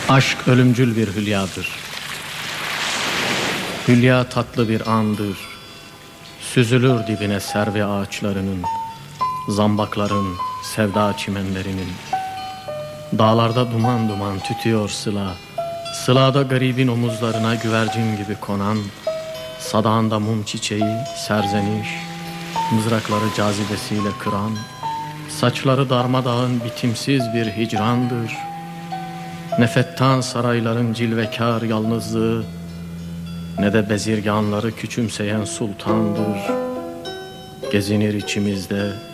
Aşk ölümcül bir hülyadır. Hülya tatlı bir andır. Süzülür dibine servi ağaçlarının, zambakların, sevda çimenlerinin. Dağlarda duman duman tütüyor sıla. Sılada garibin omuzlarına güvercin gibi konan, sadağında mum çiçeği, serzeniş, mızrakları cazibesiyle kıran, saçları darmadağın bitimsiz bir hicrandır. Ne fettan sarayların cilvekar yalnızlığı, ne de bezirganları küçümseyen sultandır. Gezinir içimizde